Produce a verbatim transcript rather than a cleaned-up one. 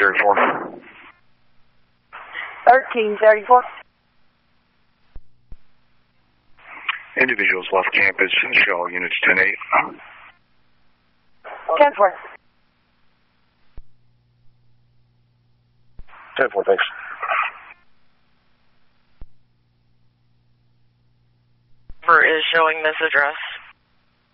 thirty-four. thirteen thirty-four. Individuals left campus, show units ten eight. ten four. ten four, thanks. Number is showing this address.